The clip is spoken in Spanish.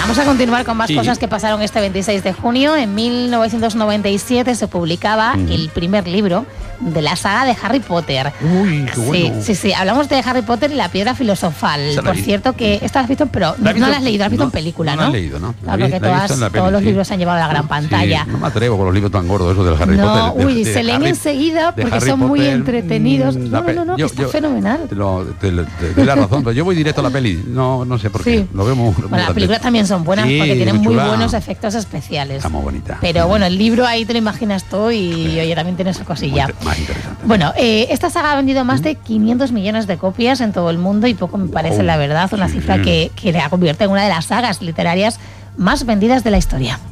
Vamos a continuar con más cosas que pasaron este 26 de junio. En 1997 se publicaba el primer libro de la saga de Harry Potter. Uy, qué bueno. Sí. Hablamos de Harry Potter y la piedra filosofal. Por cierto, que esta la has visto, pero no la has leído, la has visto en película, ¿no? No la he leído, ¿no? Claro, porque todos los libros se han llevado a la gran pantalla. Sí, no me atrevo con los libros tan gordos, esos del Harry Potter. Se leen enseguida porque son muy entretenidos. No, que está fenomenal. Te doy la razón, pero yo voy directo a la peli. No sé por qué. Lo veo muy las películas también son buenas porque tienen muy buenos efectos especiales. Está muy bonita. Pero bueno, el libro ahí te lo imaginas tú y oye, también tiene su cosilla. Más interesante. Bueno, esta saga ha vendido más de 500 millones de copias en todo el mundo y poco me parece, la verdad, una cifra que la convierte en una de las sagas literarias más vendidas de la historia.